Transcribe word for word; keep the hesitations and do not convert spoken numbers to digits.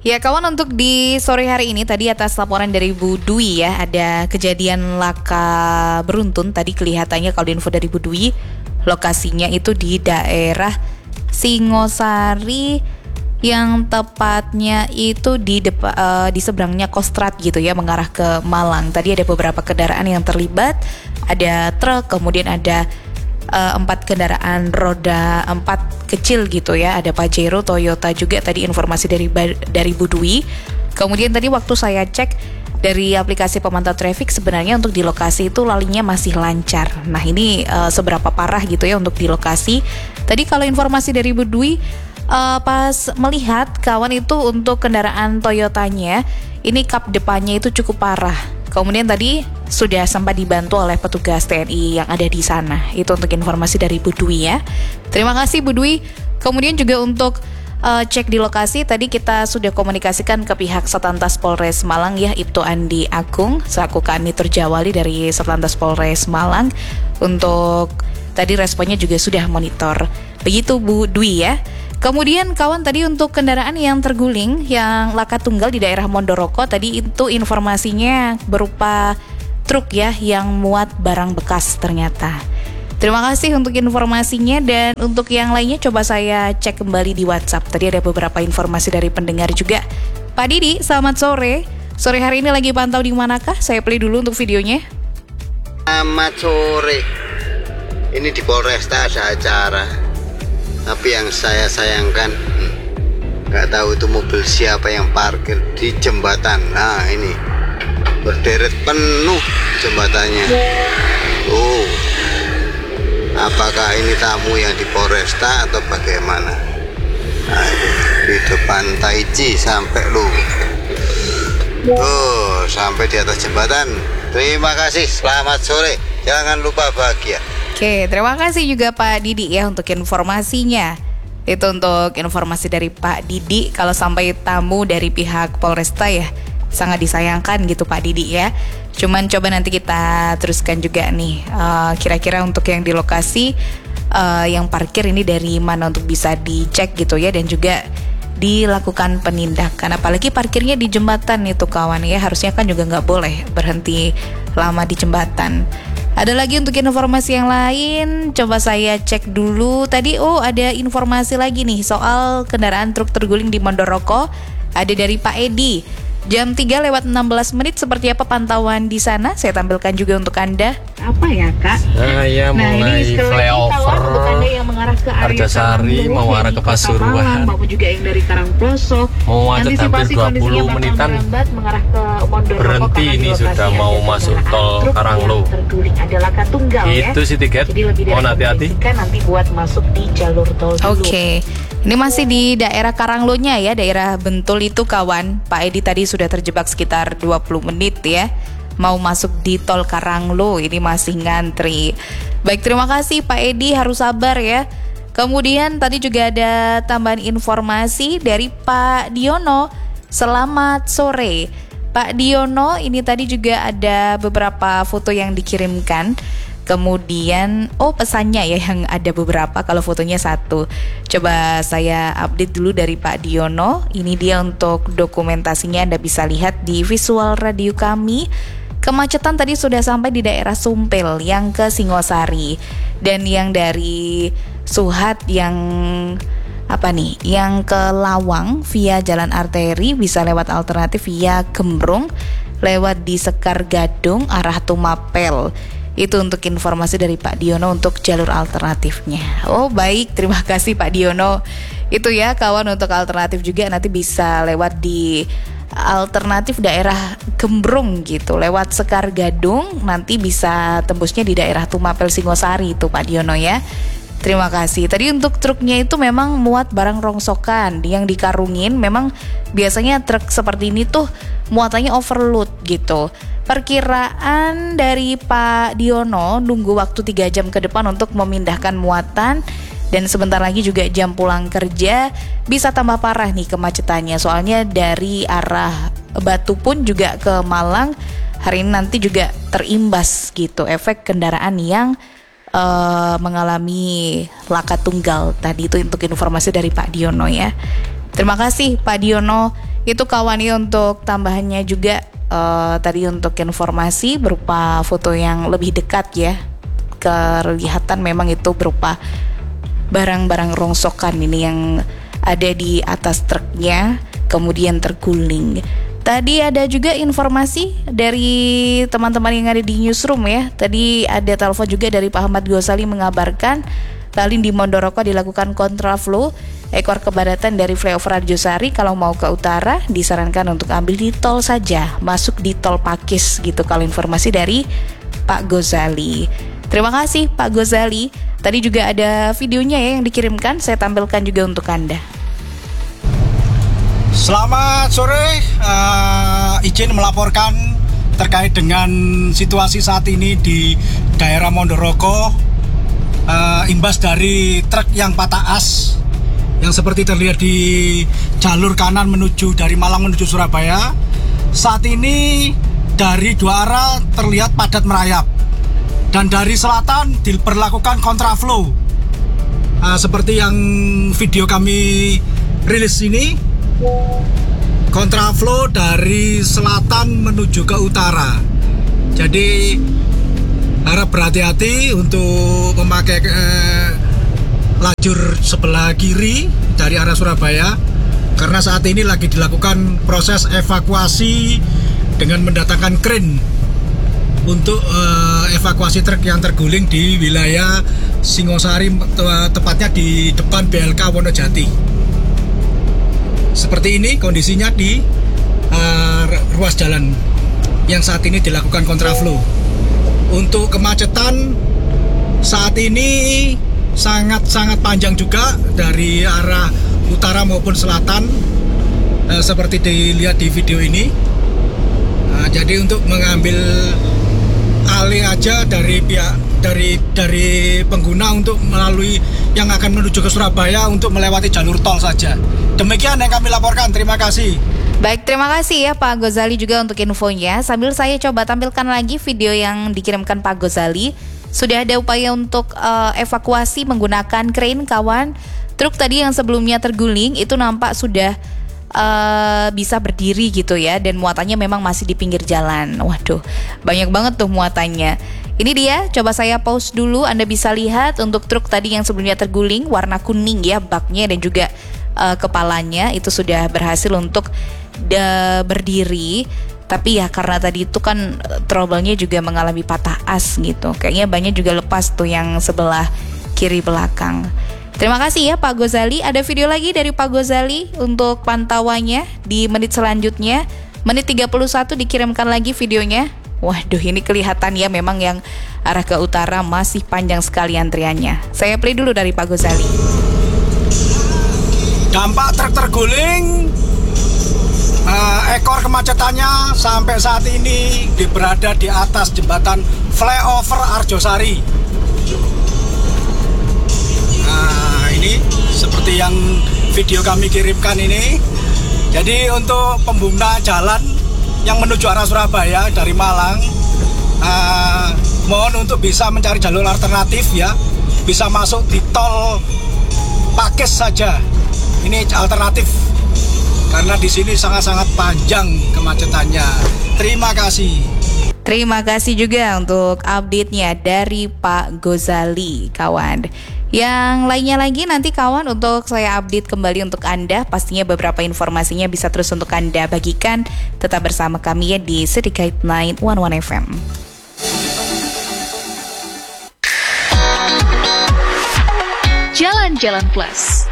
Ya kawan, untuk di sore hari ini tadi atas laporan dari Bu Dwi ya, ada kejadian laka beruntun. Tadi kelihatannya kalau di info dari Bu Dwi, lokasinya itu di daerah Singosari, yang tepatnya itu di depa, uh, di seberangnya Kostrad gitu ya, mengarah ke Malang. Tadi ada beberapa kendaraan yang terlibat, ada truk, kemudian ada uh, empat kendaraan roda empat kecil gitu ya, ada Pajero, Toyota juga. Tadi informasi dari dari Bu Dwi. Kemudian tadi waktu saya cek dari aplikasi pemantau traffic, sebenarnya untuk di lokasi itu lalinya masih lancar. Nah ini uh, seberapa parah gitu ya untuk di lokasi. Tadi kalau informasi dari Bu Dwi, Uh, pas melihat kawan itu untuk kendaraan Toyotanya, ini kap depannya itu cukup parah. Kemudian tadi sudah sempat dibantu oleh petugas T N I yang ada di sana. Itu untuk informasi dari Bu Dwi ya. Terima kasih Bu Dwi. Kemudian juga untuk uh, cek di lokasi, tadi kita sudah komunikasikan ke pihak Satlantas Polres Malang ya, Ibtu Andi Agung selaku Kanitur Jawali dari Satlantas Polres Malang. Untuk tadi responnya juga sudah monitor. Begitu Bu Dwi ya. Kemudian kawan, tadi untuk kendaraan yang terguling, yang laka tunggal di daerah Mondoroko, tadi itu informasinya berupa truk ya yang muat barang bekas ternyata. Terima kasih untuk informasinya, dan untuk yang lainnya coba saya cek kembali di WhatsApp. Tadi ada beberapa informasi dari pendengar juga. Pak Didi, selamat sore. Sore hari ini lagi pantau di manakah? Saya play dulu untuk videonya. Selamat sore. Ini di Polresta ada acara. Tapi yang saya sayangkan, nggak tahu itu mobil siapa yang parkir di jembatan. Nah ini berderet penuh jembatannya. Oh, apakah ini tamu yang di Polresta atau bagaimana? Nah, ini di depan Taiji sampai lu. Oh, sampai di atas jembatan. Terima kasih, selamat sore. Jangan lupa bahagia. Oke, terima kasih juga Pak Didi ya untuk informasinya. Itu untuk informasi dari Pak Didi. Kalau sampai tamu dari pihak Polresta ya, sangat disayangkan gitu Pak Didi ya. Cuman coba nanti kita teruskan juga nih, uh, kira-kira untuk yang di lokasi, uh, yang parkir ini dari mana untuk bisa dicek gitu ya, dan juga dilakukan penindakan. Apalagi parkirnya di jembatan itu kawan ya, harusnya kan juga nggak boleh berhenti lama di jembatan. Ada lagi untuk informasi yang lain, coba saya cek dulu. Tadi oh ada informasi lagi nih soal kendaraan truk terguling di Mondoroko. Ada dari Pak Edi. Jam tiga lewat enam belas menit, seperti apa pantauan di sana? Saya tampilkan juga untuk Anda. Apa ya Kak? Saya nah, mulai flyover untuk Anda yang mengarah ke area Arjasari, mau arah ke Pasuruan, maupun juga yang dari Karangploso, mau ada hampir dua puluh menitan mengarah ke Mondoroko, berhenti. Ini sudah mau masuk tol Karanglo. Terguling adalah Katunggal ya. Itu sih tiket. Mohon hati-hati. Nanti buat masuk di jalur tol dulu. Oke. Okay. Ini masih di daerah Karanglonya ya, daerah Bentul itu kawan. Pak Edi tadi sudah terjebak sekitar dua puluh menit ya, mau masuk di tol Karanglo, ini masih ngantri. Baik, terima kasih Pak Edi, harus sabar ya. Kemudian tadi juga ada tambahan informasi dari Pak Diono. Selamat sore Pak Diono, ini tadi juga ada beberapa foto yang dikirimkan. Kemudian, oh pesannya ya yang ada beberapa, kalau fotonya satu. Coba saya update dulu dari Pak Diono. Ini dia untuk dokumentasinya, Anda bisa lihat di visual radio kami. Kemacetan tadi sudah sampai di daerah Sumpil yang ke Singosari. Dan yang dari Suhat yang apa nih, yang ke Lawang via jalan arteri bisa lewat alternatif via Gembrong, lewat di Sekar Gadung arah Tumapel. Itu untuk informasi dari Pak Diono untuk jalur alternatifnya. Oh baik, terima kasih Pak Diono. Itu ya kawan, untuk alternatif juga nanti bisa lewat di alternatif daerah Gembrong gitu, lewat Sekar Gadung, nanti bisa tembusnya di daerah Tumapel Singosari itu Pak Diono ya. Terima kasih. Tadi untuk truknya itu memang muat barang rongsokan yang dikarungin. Memang biasanya truk seperti ini tuh muatannya overload gitu. Perkiraan dari Pak Diono nunggu waktu tiga jam ke depan untuk memindahkan muatan, dan sebentar lagi juga jam pulang kerja, bisa tambah parah nih kemacetannya. Soalnya dari arah Batu pun juga ke Malang hari ini nanti juga terimbas gitu, efek kendaraan yang uh, mengalami laka tunggal. Tadi itu untuk informasi dari Pak Diono ya. Terima kasih Pak Diono. Itu kawan ya untuk tambahannya juga uh, tadi untuk informasi berupa foto yang lebih dekat ya. Kelihatan memang itu berupa barang-barang rongsokan ini yang ada di atas truknya kemudian terguling. Tadi ada juga informasi dari teman-teman yang ada di newsroom ya. Tadi ada telepon juga dari Pak Ahmad Ghazali mengabarkan kali di Mondoroko dilakukan kontraflow ekor kepadatan dari flyover Arjosari. Kalau mau ke utara disarankan untuk ambil di tol saja, masuk di tol Pakis gitu kalau informasi dari Pak Ghazali. Terima kasih Pak Ghazali. Tadi juga ada videonya ya yang dikirimkan, saya tampilkan juga untuk Anda. Selamat sore, uh, izin melaporkan terkait dengan situasi saat ini di daerah Mondoroko, uh, imbas dari truk yang patah as yang seperti terlihat di jalur kanan menuju dari Malang menuju Surabaya. Saat ini dari dua arah terlihat padat merayap dan dari selatan diberlakukan kontraflow uh, seperti yang video kami rilis ini. Kontraflow dari selatan menuju ke utara. Jadi harap berhati-hati untuk memakai eh, lajur sebelah kiri dari arah Surabaya, karena saat ini lagi dilakukan proses evakuasi dengan mendatangkan kren untuk eh, evakuasi truk yang terguling di wilayah Singosari, tepatnya di depan B L K Wonojati. Seperti ini kondisinya di uh, ruas jalan yang saat ini dilakukan kontraflow. Untuk kemacetan saat ini sangat-sangat panjang juga dari arah utara maupun selatan, uh, seperti dilihat di video ini. Uh, jadi untuk mengambil alih aja dari pihak dari dari pengguna untuk melalui yang akan menuju ke Surabaya untuk melewati jalur tol saja. Demikian yang kami laporkan, terima kasih. Baik, terima kasih ya Pak Ghazali juga untuk infonya. Sambil saya coba tampilkan lagi video yang dikirimkan Pak Ghazali. Sudah ada upaya untuk uh, evakuasi menggunakan krain kawan. Truk tadi yang sebelumnya terguling itu nampak sudah uh, bisa berdiri gitu ya. Dan muatannya memang masih di pinggir jalan. Waduh, banyak banget tuh muatannya. Ini dia, coba saya pause dulu. Anda bisa lihat untuk truk tadi yang sebelumnya terguling, warna kuning ya baknya dan juga uh, kepalanya itu sudah berhasil untuk da- berdiri. Tapi ya karena tadi itu kan trouble-nya juga mengalami patah as gitu. Kayaknya banyak juga lepas tuh yang sebelah kiri belakang. Terima kasih ya Pak Ghazali. Ada video lagi dari Pak Ghazali untuk pantauannya di menit selanjutnya. Menit tiga puluh satu dikirimkan lagi videonya. Waduh, ini kelihatan ya memang yang arah ke utara masih panjang sekali antriannya. Saya play dulu dari Pak Ghazali. Dampak truk terguling, uh, ekor kemacetannya sampai saat ini berada di atas jembatan flyover Arjosari. Nah, ini seperti yang video kami kirimkan ini. Jadi untuk pengguna jalan yang menuju arah Surabaya dari Malang, uh, mohon untuk bisa mencari jalur alternatif ya, bisa masuk di tol Pakis saja. Ini alternatif karena di sini sangat-sangat panjang kemacetannya. Terima kasih. Terima kasih juga untuk update-nya dari Pak Ghazali, kawan. Yang lainnya lagi nanti kawan untuk saya update kembali untuk Anda. Pastinya beberapa informasinya bisa terus untuk Anda bagikan. Tetap bersama kami ya di Sedikit sembilan satu satu F M. Jalan-Jalan Plus.